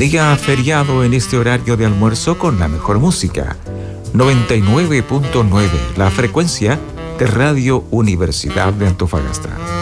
Día feriado en este horario de almuerzo con la mejor música. 99.9, la frecuencia de Radio Universidad de Antofagasta.